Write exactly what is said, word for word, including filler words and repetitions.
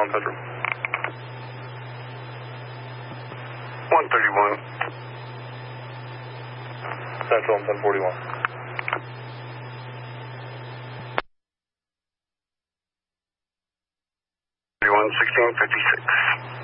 on Central. one thirty-one. Central on ten forty-one. sixteen fifty-six.